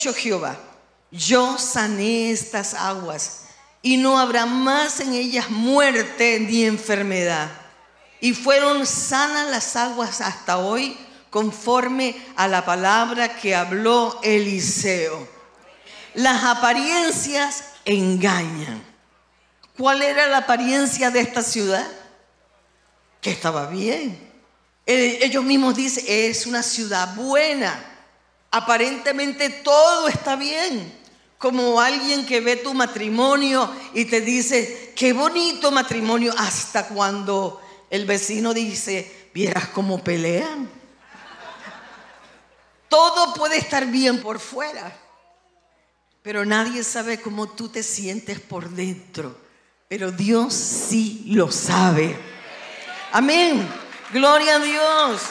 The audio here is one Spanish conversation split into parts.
Jehová, yo sané estas aguas y no habrá más en ellas muerte ni enfermedad. Y fueron sanas las aguas hasta hoy, conforme a la palabra que habló Eliseo. Las apariencias engañan. ¿Cuál era la apariencia de esta ciudad? Que estaba bien. Ellos mismos dicen, es una ciudad buena. Aparentemente todo está bien. Como alguien que ve tu matrimonio y te dice, qué bonito matrimonio, hasta cuando el vecino dice, ¿vieras cómo pelean? Todo puede estar bien por fuera, pero nadie sabe cómo tú te sientes por dentro. Pero Dios sí lo sabe. Amén. Gloria a Dios.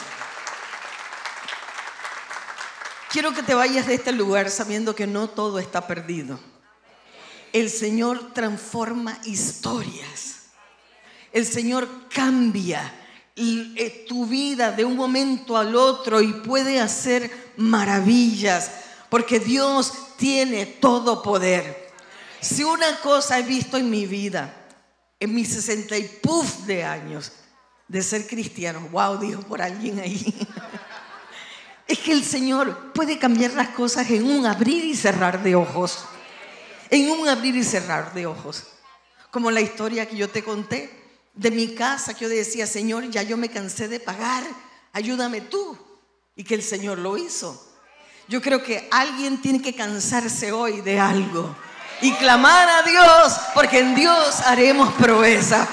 Quiero que te vayas de este lugar sabiendo que no todo está perdido. El Señor transforma historias. El Señor cambia tu vida de un momento al otro y puede hacer maravillas, porque Dios tiene todo poder. Si una cosa he visto en mi vida, en mis 60 y puf de años de ser cristiano, wow, dijo por alguien ahí, es que el Señor puede cambiar las cosas en un abrir y cerrar de ojos. En un abrir y cerrar de ojos. Como la historia que yo te conté de mi casa, que yo decía, Señor, ya yo me cansé de pagar, ayúdame tú. Y que el Señor lo hizo. Yo creo que alguien tiene que cansarse hoy de algo y clamar a Dios, porque en Dios haremos proeza.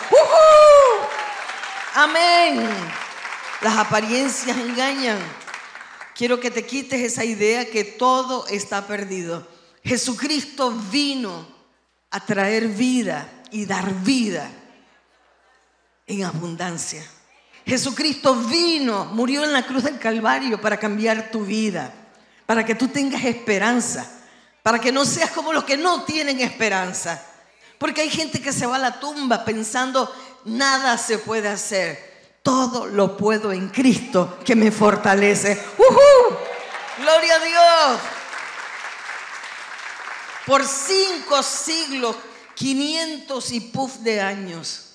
Amén. Las apariencias engañan. Quiero que te quites esa idea que todo está perdido. Jesucristo vino a traer vida y dar vida en abundancia. Jesucristo vino, murió en la cruz del Calvario para cambiar tu vida, para que tú tengas esperanza, para que no seas como los que no tienen esperanza. Porque hay gente que se va a la tumba pensando, nada se puede hacer. Todo lo puedo en Cristo que me fortalece. ¡Gloria a Dios! Por 5 siglos, 500 y puf de años,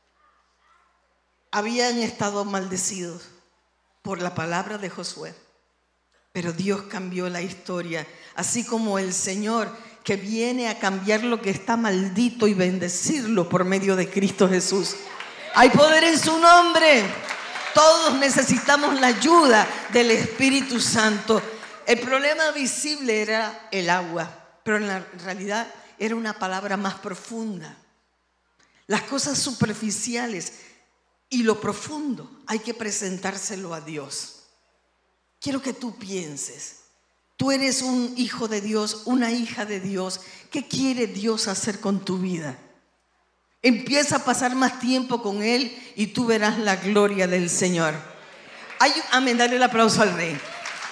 habían estado maldecidos por la palabra de Josué. Pero Dios cambió la historia, así como el Señor que viene a cambiar lo que está maldito y bendecirlo por medio de Cristo Jesús. Hay poder en su nombre. Todos necesitamos la ayuda del Espíritu Santo. El problema visible era el agua, pero en la realidad era una palabra más profunda. Las cosas superficiales y lo profundo hay que presentárselo a Dios. Quiero que tú pienses, tú eres un hijo de Dios, una hija de Dios. ¿Qué quiere Dios hacer con tu vida? Empieza a pasar más tiempo con Él y tú verás la gloria del Señor. Amén, dale el aplauso al Rey.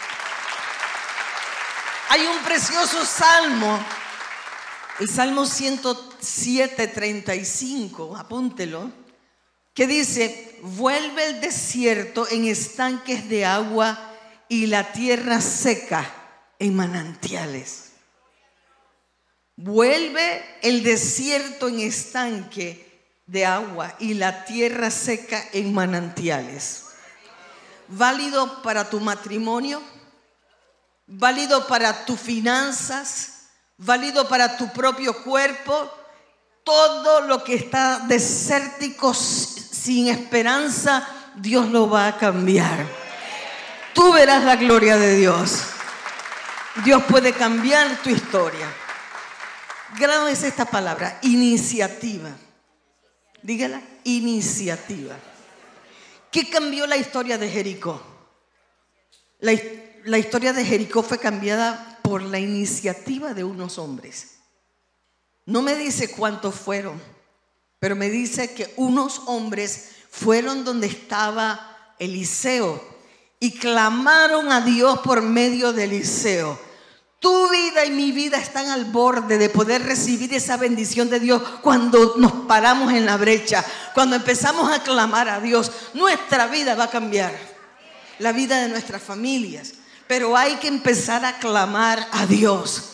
Hay un precioso salmo, el Salmo 107:35, apúntelo, que dice, vuelve el desierto en estanques de agua y la tierra seca en manantiales. Vuelve el desierto en estanque de agua y la tierra seca en manantiales. Válido para tu matrimonio, válido para tus finanzas, válido para tu propio cuerpo. Todo lo que está desértico, sin esperanza, Dios lo va a cambiar. Tú verás la gloria de Dios. Dios puede cambiar tu historia. Grábese esta palabra, iniciativa. Dígala, iniciativa. ¿Qué cambió la historia de Jericó? La historia de Jericó fue cambiada por la iniciativa de unos hombres. No me dice cuántos fueron, pero me dice que unos hombres fueron donde estaba Eliseo y clamaron a Dios por medio de Eliseo. Tu vida y mi vida están al borde de poder recibir esa bendición de Dios cuando nos paramos en la brecha, cuando empezamos a clamar a Dios. Nuestra vida va a cambiar, la vida de nuestras familias. Pero hay que empezar a clamar a Dios.